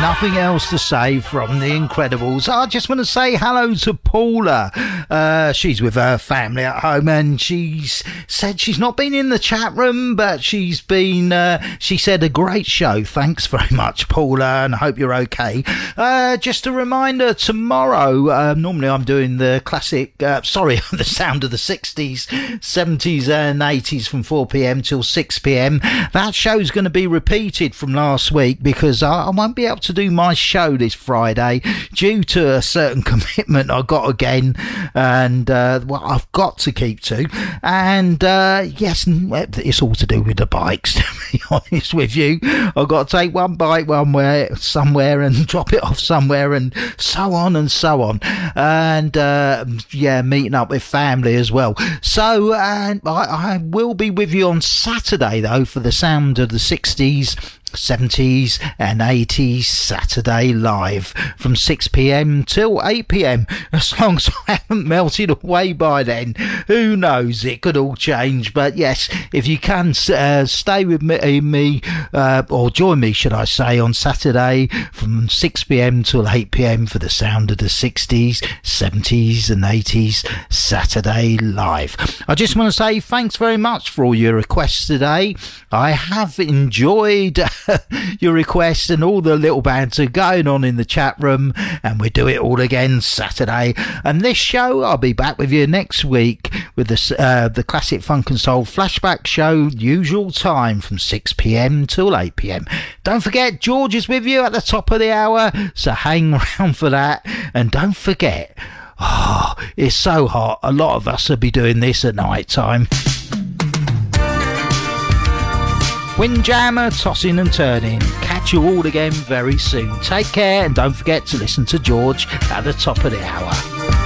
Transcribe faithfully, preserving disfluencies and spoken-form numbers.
nothing else to say from The Incredibles. I just want to say hello to Paula. Uh, she's with her family at home, and she's said she's not been in the chat room, but she's been, uh, she said, a great show. Thanks very much, Paula, and I hope you're okay. Uh, just a reminder, tomorrow, uh, normally I'm doing the classic, uh, sorry, the sound of the sixties, seventies and eighties from four p.m. till six p.m. That show's going to be repeated from last week because I, I won't be able to do my show this Friday due to a certain commitment I got again, and uh, well, I've got to keep to. And uh, yes, it's all to do with the bikes, to be honest with you. I've got to take one bike one way, somewhere, and drop it off somewhere, and so on and so on. And uh, yeah, meeting up with family as well. So uh, I, I will be with you on Saturday, though, for the sound of the sixties, seventies and eighties Saturday live from six p.m. till eight p.m. As long as I haven't melted away by then, who knows, it could all change. But yes, if you can uh, stay with me, me uh, or join me, should I say, on Saturday from six p.m. till eight p.m. for the sound of the sixties, seventies and eighties Saturday live. I just want to say thanks very much for all your requests today. I have enjoyed your requests and all the little banter going on in the chat room, and we do it all again Saturday. And this show, I'll be back with you next week with the uh, the Classic Funk and Soul Flashback Show, usual time from six p.m. till eight p.m. Don't forget, George is with you at the top of the hour, so hang around for that. And don't forget, oh, it's so hot, a lot of us will be doing this at night time. Windjammer, tossing and turning. Catch you all again very soon. Take care, and don't forget to listen to George at the top of the hour.